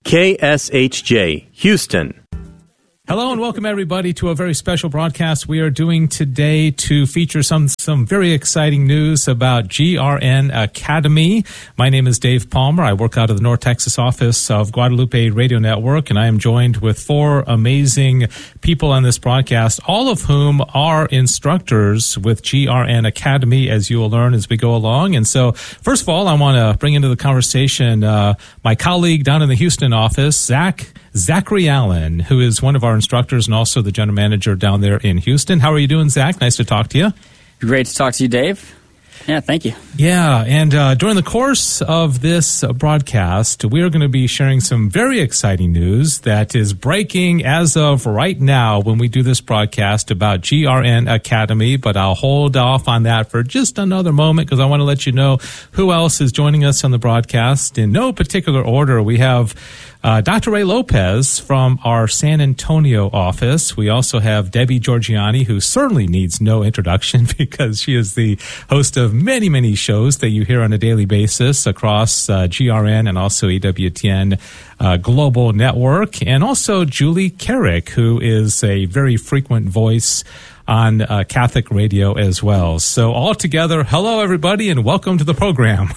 KSHJ, Houston. Hello and welcome everybody to a very special broadcast we are doing today to feature some very exciting news about GRN Academy. My name is Dave Palmer. I work out of the North Texas office of Guadalupe Radio Network, and I am joined with four amazing people on this broadcast, all of whom are instructors with GRN Academy, as you will learn as we go along. And so, first of all, I want to bring into the conversation my colleague down in the Houston office, Zachary Allen, who is one of our instructors and also the general manager down there in Houston. How are you doing, Zach? Nice to talk to you. Great to talk to you, Dave. Yeah, thank you. Yeah, and during the course of this broadcast, we are going to be sharing some very exciting news that is breaking as of right now when we do this broadcast about GRN Academy, but I'll hold off on that for just another moment because I want to let you know who else is joining us on the broadcast. In no particular order, we have Dr. Ray Lopez from our San Antonio office. We also have Debbie Georgiani, who certainly needs no introduction because she is the host of many, many shows that you hear on a daily basis across GRN and also EWTN Global Network. And also Julie Carrick, who is a very frequent voice on Catholic radio as well. So all together, hello, everybody, and welcome to the program.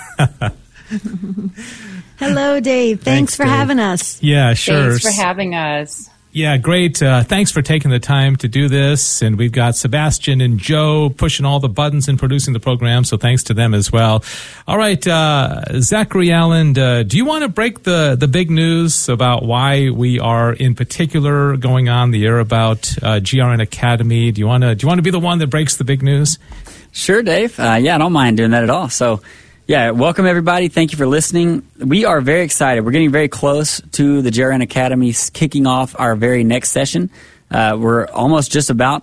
Hello, Dave. Thanks for having us. Yeah, sure. Thanks for having us. Yeah, great. Thanks for taking the time to do this. And we've got Sebastian and Joe pushing all the buttons and producing the program, so thanks to them as well. All right, Zachary Allen, do you want to break the big news about why we are in particular going on the air about GRN Academy? Do you want to be the one that breaks the big news? Sure, Dave. Yeah, I don't mind doing that at all. So, yeah, welcome everybody. Thank you for listening. We are very excited. We're getting very close to the GRN Academy kicking off our very next session. We're almost just about,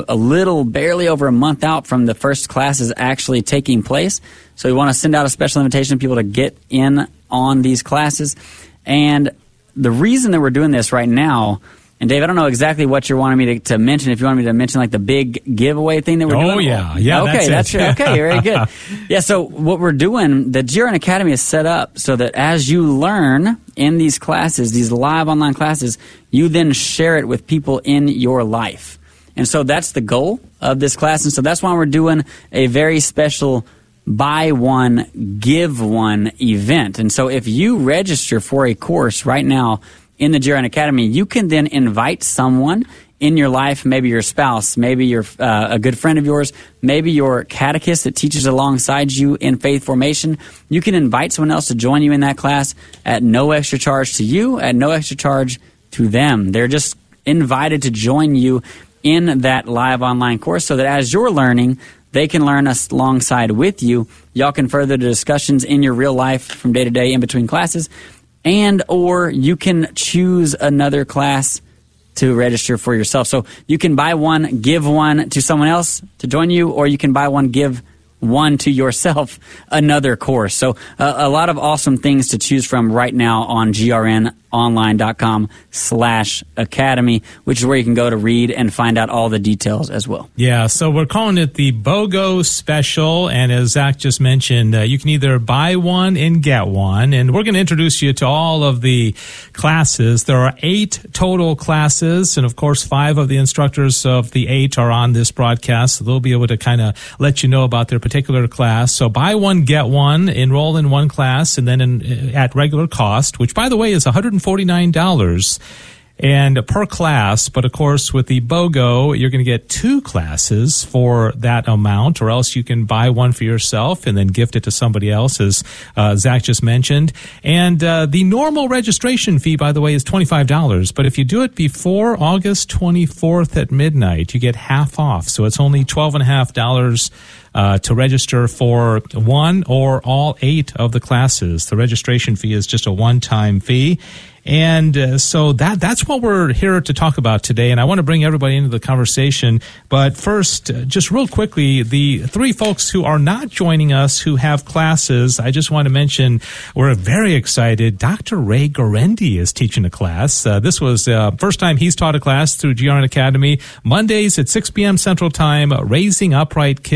barely over a month out from the first classes actually taking place. So we want to send out a special invitation to people to get in on these classes. And the reason that we're doing this right now, and Dave, I don't know exactly what you're wanting me to mention. If you want me to mention like the big giveaway thing that we're doing. Oh, yeah. Okay, that's okay, very good. Yeah, so what we're doing, the GRN Academy is set up so that as you learn in these classes, these live online classes, you then share it with people in your life. And so that's the goal of this class. And so that's why we're doing a very special buy one, give one event. And so if you register for a course right now in the GRN Academy, you can then invite someone in your life, maybe your spouse, maybe you're a good friend of yours, maybe your catechist that teaches alongside you in faith formation. You can invite someone else to join you in that class at no extra charge to you, at no extra charge to them. They're just invited to join you in that live online course so that as you're learning, they can learn alongside with you. Y'all can further the discussions in your real life from day to day in between classes. And or you can choose another class to register for yourself. So you can buy one, give one to someone else to join you, or you can buy one, give one to yourself, another course. So a lot of awesome things to choose from right now on grnonline.com/academy, which is where you can go to read and find out all the details as well. Yeah, so we're calling it the BOGO Special, and as Zach just mentioned, you can either buy one and get one, and we're going to introduce you to all of the classes. There are 8 total classes, and of course 5 of the instructors of the 8 are on this broadcast, so they'll be able to kind of let you know about their particular class. So buy one, get one, enroll in one class, and then at regular cost, which by the way is $149 and per class. But of course with the BOGO, you're going to get 2 classes for that amount, or else you can buy one for yourself and then gift it to somebody else, as Zach just mentioned. And the normal registration fee, by the way, is $25. But if you do it before August 24th at midnight, you get half off. So it's only $12.50 to register for one or all 8 of the classes. The registration fee is just a one-time fee. And so that's what we're here to talk about today. And I want to bring everybody into the conversation. But first, just real quickly, the 3 folks who are not joining us who have classes, I just want to mention we're very excited. Dr. Ray Guarendi is teaching a class. This was first time he's taught a class through GRN Academy. Mondays at 6 p.m. Central Time, Raising Upright Kids. And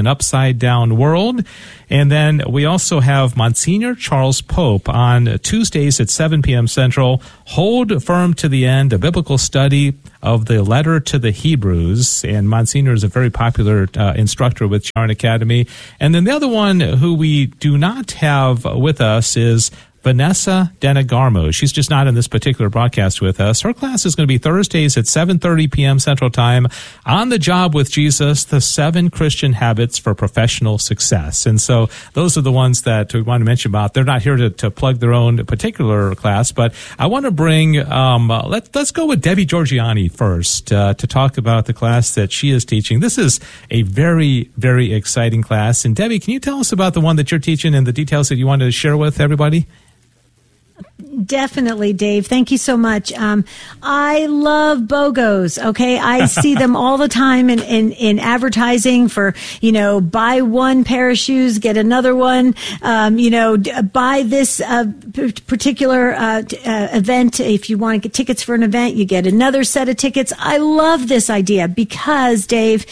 an upside-down world. And then we also have Monsignor Charles Pope on Tuesdays at 7 p.m. Central. Hold Firm to the End, a biblical study of the letter to the Hebrews. And Monsignor is a very popular instructor with Jaron Academy. And then the other one who we do not have with us is Vanessa Denegarmo. She's just not in this particular broadcast with us. Her class is going to be Thursdays at 7:30 p.m. Central Time. On the Job with Jesus, the 7 Christian Habits for Professional Success. And so those are the ones that we want to mention about. They're not here to plug their own particular class, but I want to bring, let's go with Debbie Georgiani first to talk about the class that she is teaching. This is a very, very exciting class. And Debbie, can you tell us about the one that you're teaching and the details that you want to share with everybody? Definitely, Dave. Thank you so much. I love BOGOs. Okay. I see them all the time in advertising for, buy one pair of shoes, get another one, buy this particular event. If you want to get tickets for an event, you get another set of tickets. I love this idea because, Dave,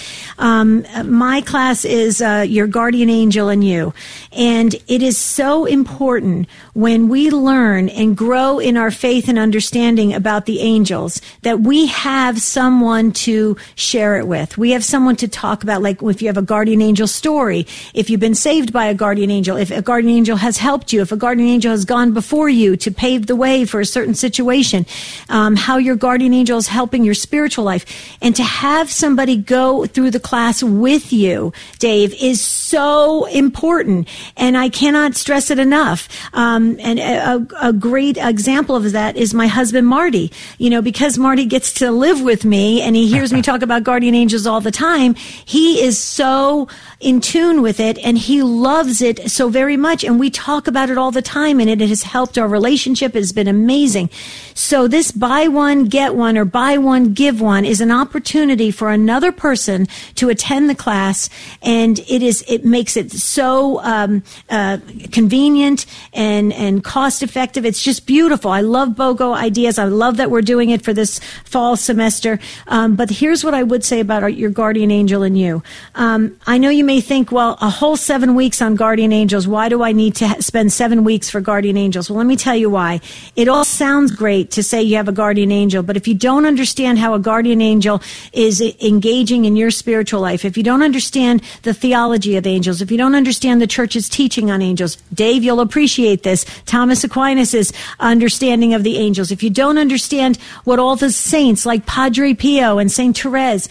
my class is Your Guardian Angel and You. And it is so important when we learn and grow in our faith and understanding about the angels that we have someone to share it with. We have someone to talk about, like if you have a guardian angel story, if you've been saved by a guardian angel, if a guardian angel has helped you, if a guardian angel has gone before you to pave the way for a certain situation, how your guardian angel is helping your spiritual life. And to have somebody go through the class with you, Dave, is so important. And I cannot stress it enough. And a great example of that is my husband, Marty. Because Marty gets to live with me and he hears me talk about guardian angels all the time, he is so in tune with it and he loves it so very much. And we talk about it all the time and it has helped our relationship. It has been amazing. So this buy one, get one, or buy one, give one is an opportunity for another person to attend the class. And it makes it so convenient and cost effective. It's just beautiful. I love BOGO ideas. I love that we're doing it for this fall semester. But here's what I would say about Your Guardian Angel and You. I know you may think, well, a whole 7 weeks on guardian angels. Why do I need to spend 7 weeks for guardian angels? Well, let me tell you why. It all sounds great to say you have a guardian angel, but if you don't understand how a guardian angel is engaging in your spiritual life, if you don't understand the theology of angels, if you don't understand the church's teaching on angels, Dave, you'll appreciate this. Thomas Aquinas' understanding of the angels. If you don't understand what all the saints like Padre Pio and Saint Therese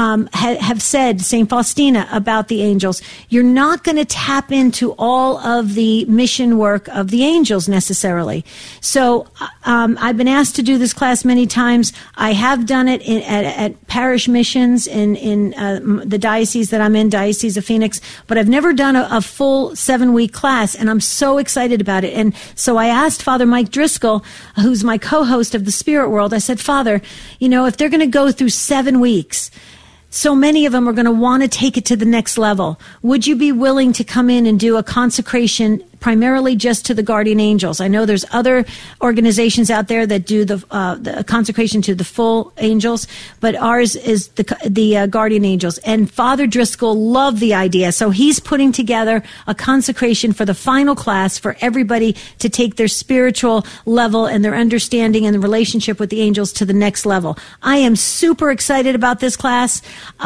have said, Saint Faustina, about the angels, you're not going to tap into all of the mission work of the angels necessarily. So I've been asked to do this class many times. I have done it at parish missions in the diocese that I'm in, Diocese of Phoenix, but I've never done a full 7-week class, and I'm so excited about it. And so I asked Father Mike Driscoll, who's my co-host of the Spirit World, I said, Father, if they're going to go through 7 weeks, so many of them are going to want to take it to the next level. Would you be willing to come in and do a consecration primarily just to the guardian angels? I know there's other organizations out there that do the consecration to the full angels, but ours is the guardian angels. And Father Driscoll loved the idea, so he's putting together a consecration for the final class for everybody to take their spiritual level and their understanding and the relationship with the angels to the next level. I am super excited about this class.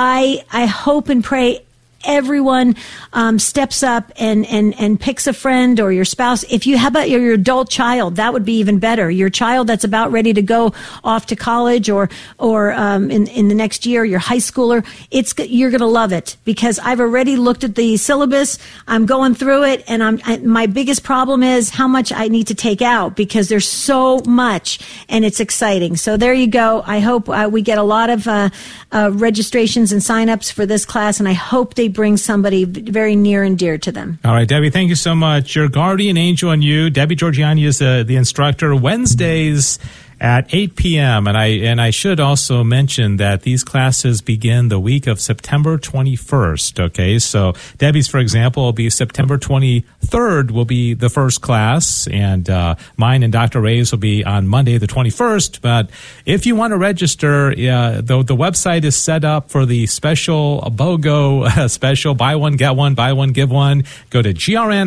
I hope and pray everyone steps up and picks a friend or your spouse. How about your adult child? That would be even better. Your child that's about ready to go off to college or in the next year, your high schooler. You're going to love it because I've already looked at the syllabus. I'm going through it, and my biggest problem is how much I need to take out because there's so much, and it's exciting. So there you go. I hope we get a lot of registrations and sign-ups for this class, and I hope they bring somebody very near and dear to them. All right, Debbie, thank you so much. Your Guardian Angel and You. Debbie Georgiani is the instructor. Wednesdays at 8 p.m. And I should also mention that these classes begin the week of September 21st. Okay, so Debbie's, for example, will be September 23rd will be the first class, and mine and Dr. Ray's will be on Monday the 21st. But if you want to register, the website is set up for the special BOGO special, buy one, get one, buy one, give one. Go to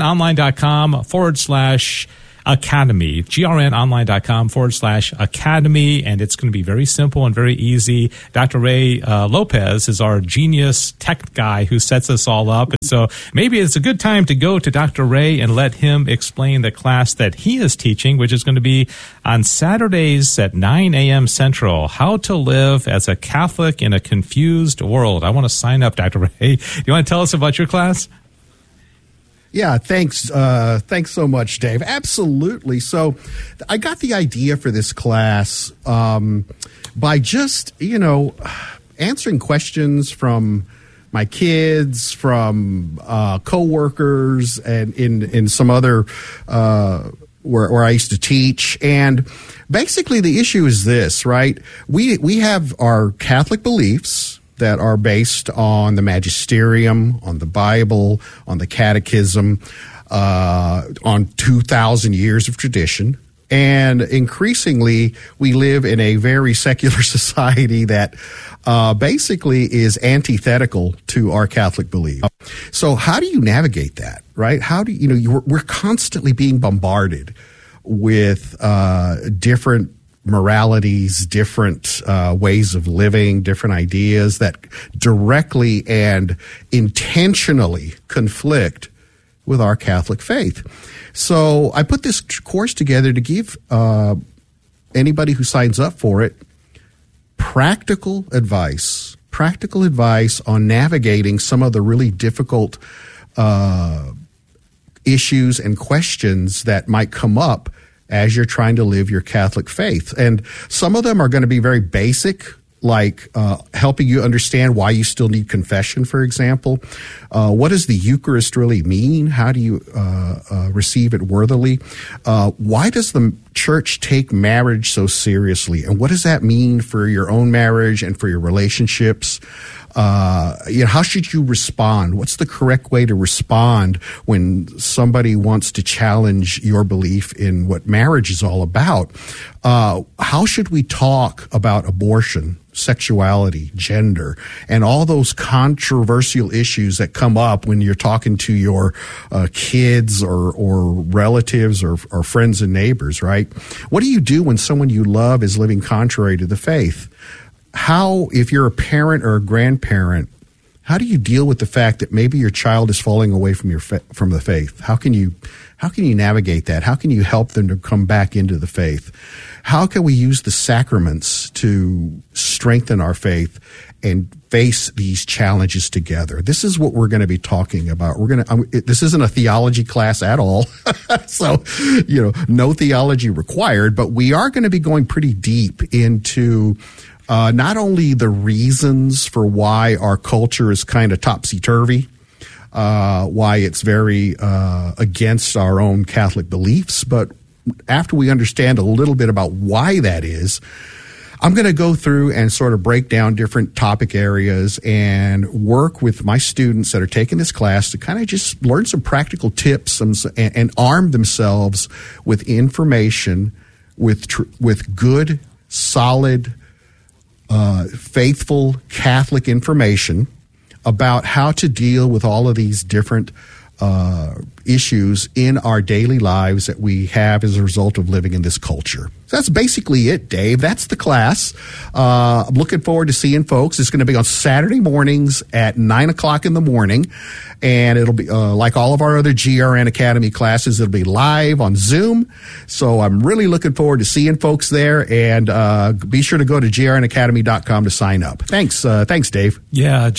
grnonline.com/academy, grnonline.com/academy, and it's going to be very simple and very easy. Dr. Ray Lopez is our genius tech guy who sets us all up, and so maybe it's a good time to go to Dr. Ray and let him explain the class that he is teaching, which is going to be on Saturdays at 9 a.m. Central, How to Live as a Catholic in a Confused World. I want to sign up, Dr. Ray. Do you want to tell us about your class? Yeah, thanks. Thanks so much, Dave. Absolutely. So I got the idea for this class by just, answering questions from my kids, from coworkers, and in some other where I used to teach. And basically the issue is this, right? We have our Catholic beliefs that are based on the magisterium, on the Bible, on the catechism, on 2,000 years of tradition. And increasingly, we live in a very secular society that basically is antithetical to our Catholic belief. So how do you navigate that, right? How do we're constantly being bombarded with different moralities, different ways of living, different ideas that directly and intentionally conflict with our Catholic faith. So I put this course together to give anybody who signs up for it practical advice on navigating some of the really difficult issues and questions that might come up as you're trying to live your Catholic faith. And some of them are going to be very basic, like helping you understand why you still need confession, for example. What does the Eucharist really mean? How do you receive it worthily? Why does the Church take marriage so seriously? And what does that mean for your own marriage and for your relationships? How should you respond? What's the correct way to respond when somebody wants to challenge your belief in what marriage is all about? How should we talk about abortion, sexuality, gender, and all those controversial issues that come up when you're talking to your kids or relatives or friends and neighbors, right? What do you do when someone you love is living contrary to the faith? How, if you're a parent or a grandparent, how do you deal with the fact that maybe your child is falling away from from the faith? How can you navigate that? How can you help them to come back into the faith? How can we use the sacraments to strengthen our faith and face these challenges together? This is what we're going to be talking about. This isn't a theology class at all. So, no theology required, but we are going to be going pretty deep into not only the reasons for why our culture is kind of topsy-turvy, why it's very against our own Catholic beliefs, but after we understand a little bit about why that is, I'm going to go through and sort of break down different topic areas and work with my students that are taking this class to kind of just learn some practical tips and arm themselves with information, with good, solid, faithful Catholic information about how to deal with all of these different issues in our daily lives that we have as a result of living in this culture. So that's basically it, Dave. That's the class. I'm looking forward to seeing folks. It's going to be on Saturday mornings at 9 o'clock in the morning. And it'll be like all of our other GRN Academy classes. It'll be live on Zoom. So I'm really looking forward to seeing folks there. And be sure to go to grnacademy.com to sign up. Thanks, Dave. Yeah,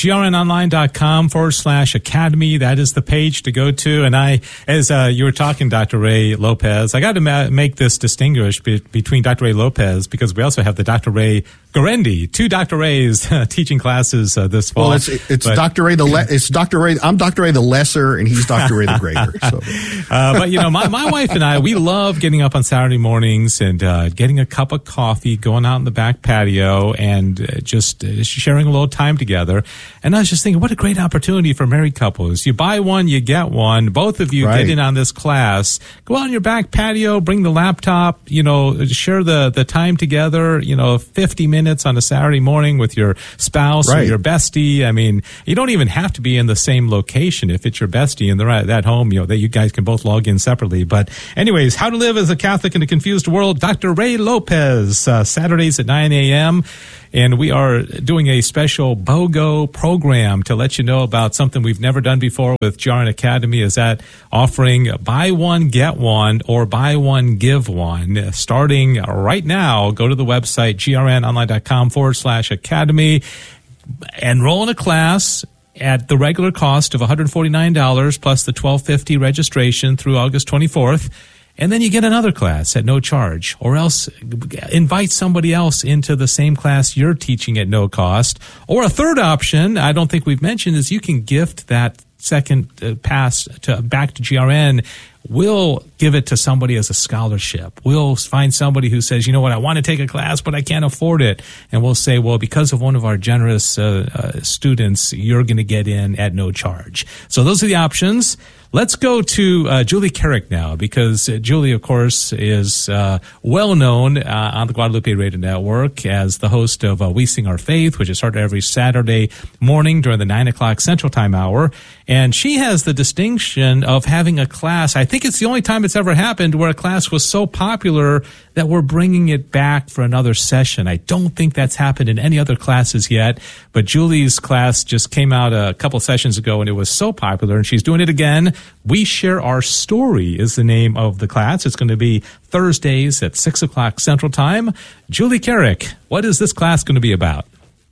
grnonline.com/academy. That is the page to go to. And as you were talking, Dr. Ray Lopez, I got to make this distinguish between Dr. Ray Lopez, because we also have the Dr. Ray Gorendi, two Dr. Rays teaching classes this fall. Well, it's Dr. Ray it's Dr. Ray. I'm Dr. Ray the lesser, and he's Dr. Ray the greater. So. But my wife and I, we love getting up on Saturday mornings and getting a cup of coffee, going out in the back patio, and just sharing a little time together. And I was just thinking, what a great opportunity for married couples. You buy one, you get one. Both of you get in on this class. Go out on your back patio, bring the laptop, share the time together, 50 minutes on a Saturday morning with your spouse or your bestie. I mean, you don't even have to be in the same location if it's your bestie in that home, that you guys can both log in separately. But anyways, How to Live as a Catholic in a Confused World, Dr. Ray Lopez, Saturdays at 9 a.m., and we are doing a special BOGO program to let you know about something we've never done before with GRN Academy, is that offering buy one, get one, or buy one, give one. Starting right now, go to the website, grnonline.com/academy, enroll in a class at the regular cost of $149 plus the $12.50 registration through August 24th. And then you get another class at no charge, or else invite somebody else into the same class you're teaching at no cost. Or a third option, I don't think we've mentioned, is you can gift that second pass back to GRN. We'll give it to somebody as a scholarship. We'll find somebody who says, you know what, I want to take a class, but I can't afford it. And we'll say, well, because of one of our generous students, you're going to get in at no charge. So those are the options. Let's go to Julie Carrick now, because Julie, of course, is well known on the Guadalupe Radio Network as the host of We Sing Our Faith, which is started every Saturday morning during the 9 o'clock Central Time hour. And she has the distinction of having a class. I think it's the only time it's ever happened where a class was so popular that we're bringing it back for another session. I don't think that's happened in any other classes yet, but Julie's class just came out a couple sessions ago, and it was so popular, and she's doing it again. We Share Our Story is the name of the class. It's going to be Thursdays at 6 o'clock Central Time. Julie Carrick, what is this class going to be about?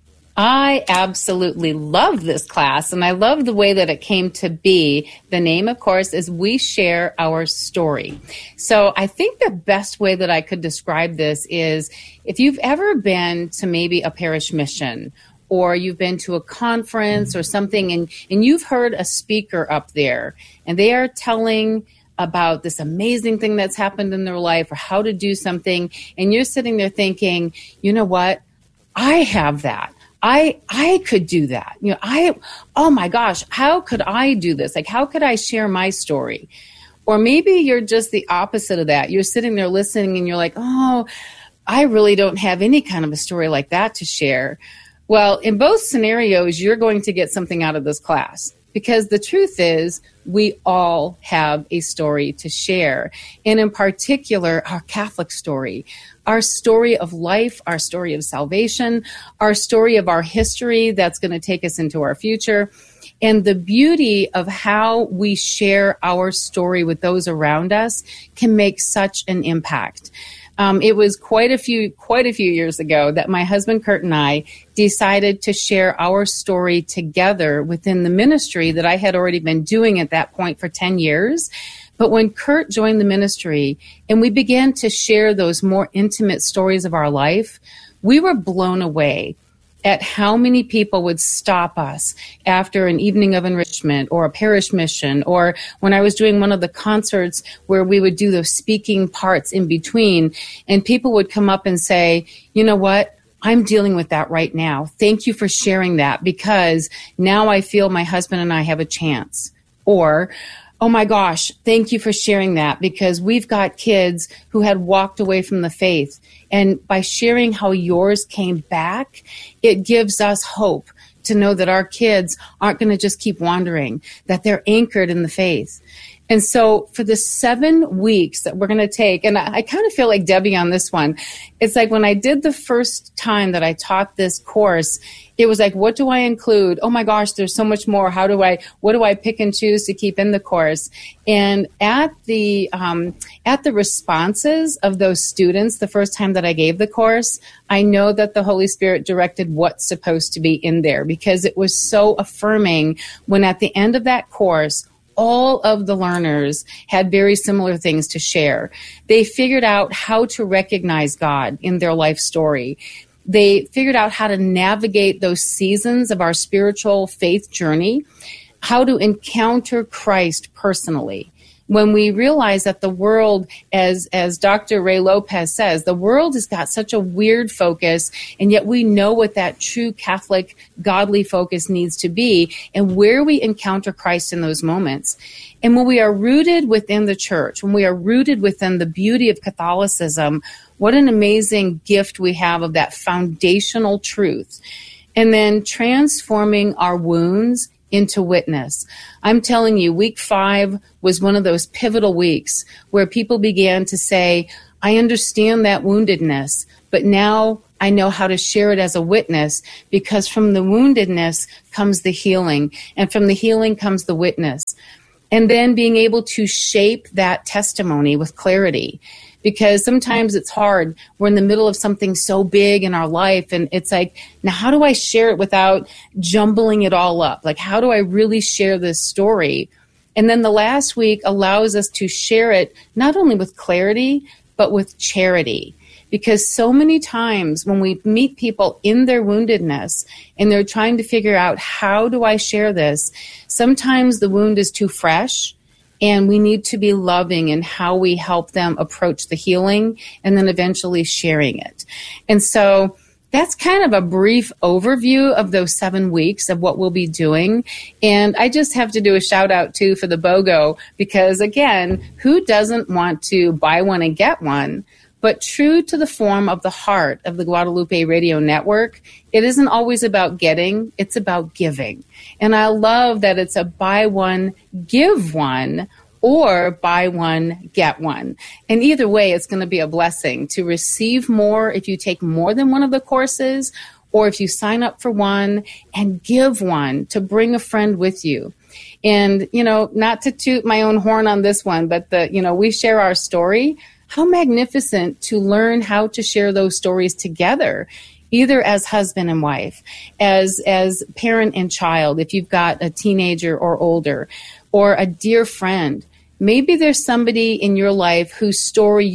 I absolutely love this class, and I love the way that it came to be. The name, of course, is We Share Our Story. So I think the best way that I could describe this is if you've ever been to maybe a parish mission, or you've been to a conference or something, and you've heard a speaker up there, and they are telling about this amazing thing that's happened in their life or how to do something, and you're sitting there thinking, you know what, I have that. I could do that. Oh my gosh, how could I do this? Like, how could I share my story? Or maybe you're just the opposite of that. You're sitting there listening and you're like, oh, I really don't have any kind of a story like that to share. Well, in both scenarios, you're going to get something out of this class, because the truth is we all have a story to share. And in particular, our Catholic story, our story of life, our story of salvation, our story of our history that's going to take us into our future. And the beauty of how we share our story with those around us can make such an impact. It was quite a few years ago that my husband Kurt and I decided to share our story together within the ministry that I had already been doing at that point for 10 years. But when Kurt joined the ministry and we began to share those more intimate stories of our life, we were blown away at how many people would stop us after an evening of enrichment or a parish mission, or when I was doing one of the concerts where we would do those speaking parts in between, and people would come up and say, you know what? I'm dealing with that right now. Thank you for sharing that, because now I feel my husband and I have a chance. Or, oh my gosh, thank you for sharing that, because we've got kids who had walked away from the faith. And by sharing how yours came back, it gives us hope to know that our kids aren't going to just keep wandering, that they're anchored in the faith. And so for the 7 weeks that we're going to take, and I kind of feel like Debbie on this one, it's like when I did the first time that I taught this course, it was like, what do I include? Oh my gosh, there's so much more. What do I pick and choose to keep in the course? And at the responses of those students, the first time that I gave the course, I know that the Holy Spirit directed what's supposed to be in there, because it was so affirming when at the end of that course, all of the learners had very similar things to share. They figured out how to recognize God in their life story. They figured out how to navigate those seasons of our spiritual faith journey, how to encounter Christ personally. When we realize that the world, as Dr. Ray Lopez says, the world has got such a weird focus, and yet we know what that true Catholic, godly focus needs to be, and where we encounter Christ in those moments. And when we are rooted within the church, when we are rooted within the beauty of Catholicism, what an amazing gift we have of that foundational truth. And then transforming our wounds into witness. I'm telling you, week 5 was one of those pivotal weeks where people began to say, I understand that woundedness, but now I know how to share it as a witness, because from the woundedness comes the healing, and from the healing comes the witness. And then being able to shape that testimony with clarity. Because sometimes it's hard. We're in the middle of something so big in our life, and it's like, now how do I share it without jumbling it all up? Like, how do I really share this story? And then the last week allows us to share it not only with clarity, but with charity. Because so many times when we meet people in their woundedness and they're trying to figure out, how do I share this? Sometimes the wound is too fresh. And we need to be loving in how we help them approach the healing and then eventually sharing it. And so that's kind of a brief overview of those 7 weeks of what we'll be doing. And I just have to do a shout out too for the BOGO, because again, who doesn't want to buy one and get one? But true to the form of the heart of the Guadalupe Radio Network, it isn't always about getting, it's about giving. And I love that it's a buy one, give one, or buy one, get one. And either way, it's going to be a blessing to receive more if you take more than one of the courses, or if you sign up for one and give one to bring a friend with you. And, not to toot my own horn on this one, but we share our story. How magnificent to learn how to share those stories together, either as husband and wife, as parent and child, if you've got a teenager or older, or a dear friend. Maybe there's somebody in your life whose story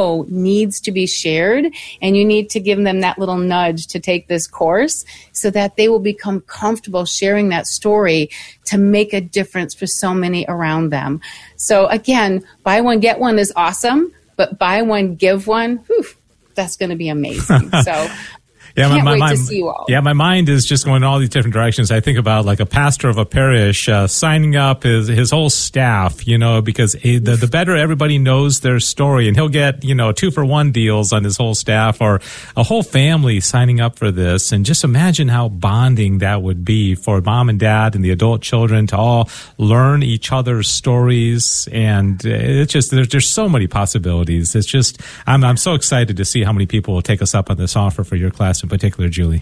needs to be shared, and you need to give them that little nudge to take this course so that they will become comfortable sharing that story to make a difference for so many around them. So again, buy one, get one is awesome. But buy one, give one, that's going to be amazing. So can't wait to see you all. Yeah, my mind is just going in all these different directions. I think about like a pastor of a parish signing up his whole staff, because the better everybody knows their story, and he'll get, 2-for-1 deals on his whole staff, or a whole family signing up for this. And just imagine how bonding that would be for mom and dad and the adult children to all learn each other's stories. And it's just, there's so many possibilities. It's just, I'm so excited to see how many people will take us up on this offer for your class in particular, Julie.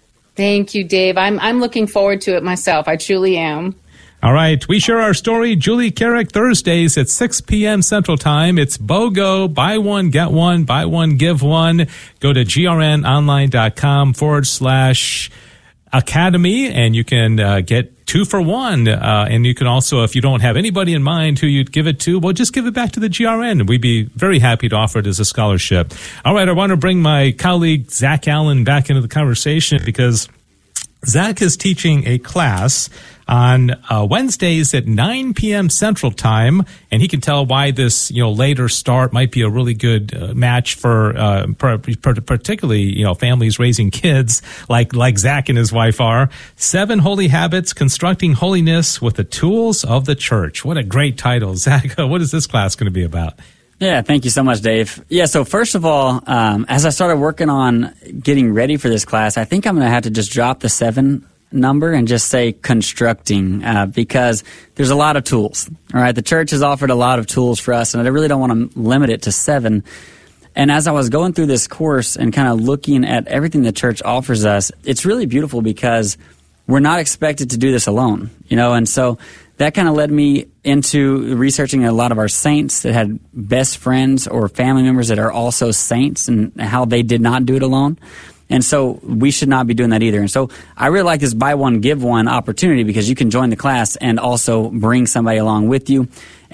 Thank you, Dave. I'm looking forward to it myself. I truly am. All right. We share our story, Julie Carrick, Thursdays at 6 p.m. Central Time. It's BOGO, buy one, get one, buy one, give one. Go to grnonline.com/academy, and you can get 2-for-1. And you can also, if you don't have anybody in mind who you'd give it to, well, just give it back to the GRN. We'd be very happy to offer it as a scholarship. All right, I want to bring my colleague Zach Allen back into the conversation, because Zach is teaching a class on Wednesdays at 9 p.m. Central Time, and he can tell why this later start might be a really good match for particularly families raising kids like Zach and his wife are. 7 Holy Habits: Constructing Holiness with the Tools of the Church. What a great title, Zach! What is this class going to be about? Yeah, thank you so much, Dave. Yeah, so first of all, as I started working on getting ready for this class, I think I'm going to have to just drop the 7 number and just say constructing, because there's a lot of tools. All right, the church has offered a lot of tools for us, and I really don't want to limit it to 7. And as I was going through this course and kind of looking at everything the church offers us, it's really beautiful, because we're not expected to do this alone, and so that kind of led me into researching a lot of our saints that had best friends or family members that are also saints, and how they did not do it alone. And so we should not be doing that either. And so I really like this buy one, give one opportunity, because you can join the class and also bring somebody along with you. And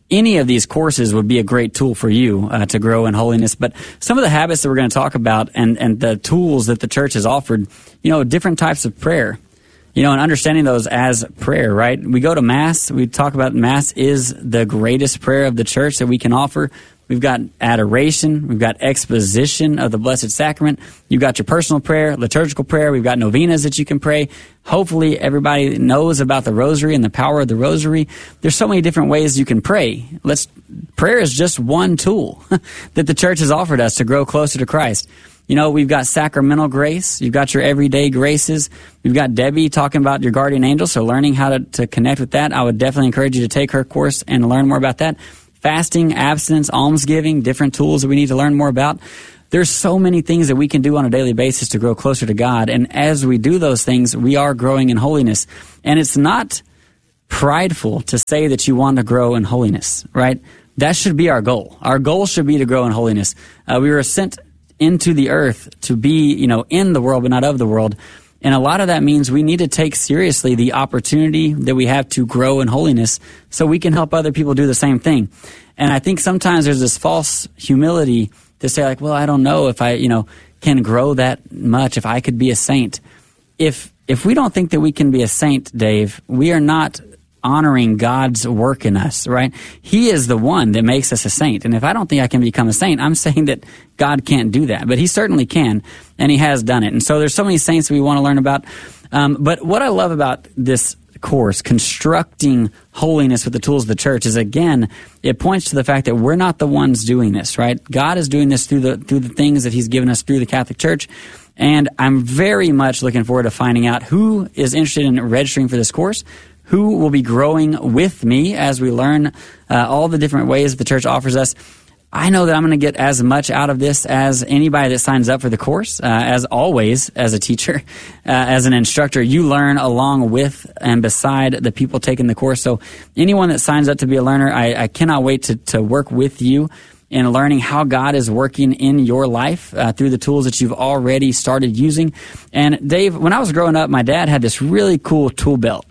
any of these courses would be a great tool for you to grow in holiness. But some of the habits that we're going to talk about and the tools that the church has offered, different types of prayer, and understanding those as prayer, right? We go to Mass. We talk about Mass is the greatest prayer of the church that we can offer. We've got adoration. We've got exposition of the Blessed Sacrament. You've got your personal prayer, liturgical prayer. We've got novenas that you can pray. Hopefully everybody knows about the rosary and the power of the rosary. There's so many different ways you can pray. Prayer is just one tool that the church has offered us to grow closer to Christ. We've got sacramental grace. You've got your everyday graces. We've got Debbie talking about your guardian angel, so learning how to connect with that. I would definitely encourage you to take her course and learn more about that. Fasting, abstinence, almsgiving, different tools that we need to learn more about. There's so many things that we can do on a daily basis to grow closer to God. And as we do those things, we are growing in holiness. And it's not prideful to say that you want to grow in holiness, right? That should be our goal. Our goal should be to grow in holiness. We were sent into the earth to be, in the world, but not of the world. And a lot of that means we need to take seriously the opportunity that we have to grow in holiness so we can help other people do the same thing. And I think sometimes there's this false humility to say like, well, I don't know if I, can grow that much, if I could be a saint. If we don't think that we can be a saint, Dave, we are not honoring God's work in us, right? He is the one that makes us a saint. And if I don't think I can become a saint, I'm saying that God can't do that. But he certainly can, and he has done it. And so there's so many saints we want to learn about. But what I love about this course, Constructing Holiness with the Tools of the Church, is, again, it points to the fact that we're not the ones doing this, right? God is doing this through the things that he's given us through the Catholic Church. And I'm very much looking forward to finding out who is interested in registering for this course, who will be growing with me as we learn all the different ways the church offers us. I know that I'm going to get as much out of this as anybody that signs up for the course. As always, as a teacher, as an instructor, you learn along with and beside the people taking the course. So anyone that signs up to be a learner, I cannot wait to work with you in learning how God is working in your life through the tools that you've already started using. And Dave, when I was growing up, my dad had this really cool tool belt.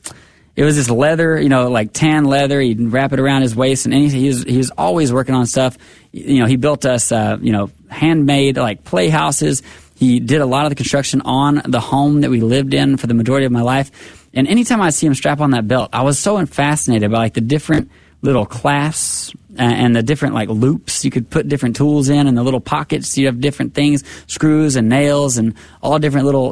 It was this leather, like tan leather. He'd wrap it around his waist, and he was always working on stuff. He built us, handmade like playhouses. He did a lot of the construction on the home that we lived in for the majority of my life. And anytime I see him strap on that belt, I was so fascinated by like the different little clasps and the different like loops you could put different tools in, and the little pockets. You have different things, screws and nails, and all different little,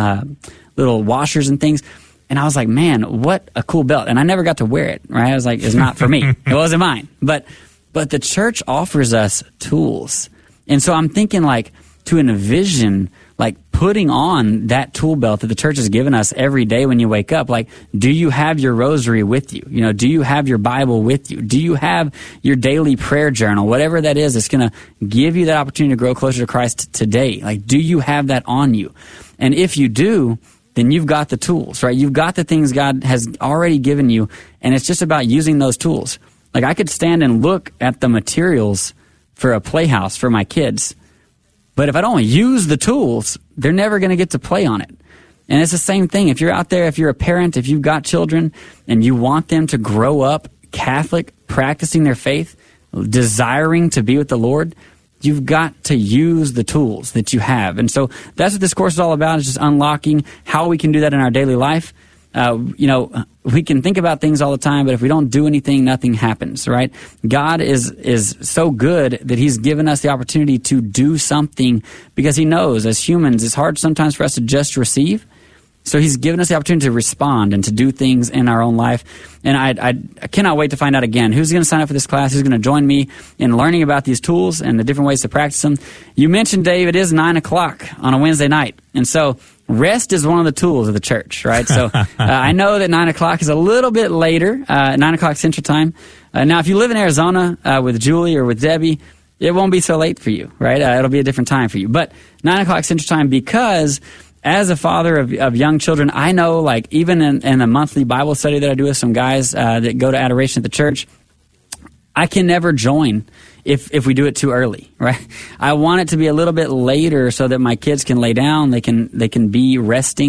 little washers and things. And I was like, man, what a cool belt. And I never got to wear it, right? I was like, it's not for me. It wasn't mine. But the church offers us tools. And so I'm thinking like to envision like putting on that tool belt that the church has given us every day when you wake up. Like, do you have your rosary with you? Do you have your Bible with you? Do you have your daily prayer journal? Whatever that is, it's going to give you that opportunity to grow closer to Christ today. Like, do you have that on you? And if you do, then you've got the tools, right? You've got the things God has already given you, and it's just about using those tools. Like, I could stand and look at the materials for a playhouse for my kids, but if I don't use the tools, they're never going to get to play on it. And it's the same thing. If you're out there, if you're a parent, if you've got children, and you want them to grow up Catholic, practicing their faith, desiring to be with the Lord, you've got to use the tools that you have. And so that's what this course is all about, is just unlocking how we can do that in our daily life. We can think about things all the time, but if we don't do anything, nothing happens, right? God is so good that he's given us the opportunity to do something, because he knows as humans, it's hard sometimes for us to just receive. So he's given us the opportunity to respond and to do things in our own life. And I cannot wait to find out again who's going to sign up for this class, who's going to join me in learning about these tools and the different ways to practice them. You mentioned, Dave, it is 9 o'clock on a Wednesday night. And so rest is one of the tools of the church, right? So I know that 9 o'clock is a little bit later, 9 o'clock Central Time. Now, if you live in Arizona with Julie or with Debbie, it won't be so late for you, right? It'll be a different time for you. But 9 o'clock Central Time, because as a father of young children, I know, like, even in a monthly Bible study that I do with some guys that go to adoration at the church, I can never join if we do it too early, right? I want it to be a little bit later so that my kids can lay down, they can be resting,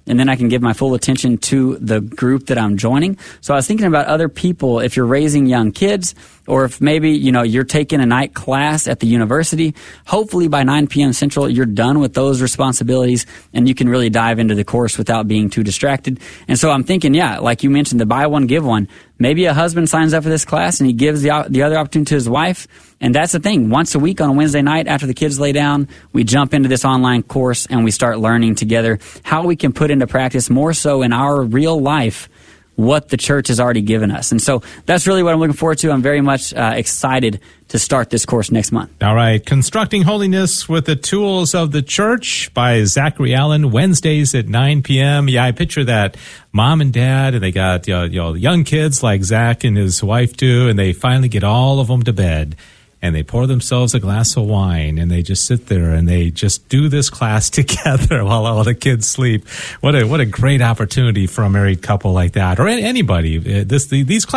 and then I can give my full attention to the group that I'm joining. So I was thinking about other people, if you're raising young kids, or if maybe, you're taking a night class at the university, hopefully by 9 p.m. Central, you're done with those responsibilities and you can really dive into the course without being too distracted. And so I'm thinking, like you mentioned, the buy one, give one. Maybe a husband signs up for this class and he gives the other opportunity to his wife. And that's the thing. Once a week on a Wednesday night after the kids lay down, we jump into this online course and we start learning together how we can put into practice more so in our real life what the church has already given us. And so that's really what I'm looking forward to. I'm very much excited to start this course next month. All right. Constructing Holiness with the Tools of the Church by Zachary Allen, Wednesdays at 9 p.m. Yeah, I picture that mom and dad, and they got young kids like Zach and his wife do, and they finally get all of them to bed. And they pour themselves a glass of wine, and they just sit there and they just do this class together while all the kids sleep. What a great opportunity for a married couple like that, or anybody. These classes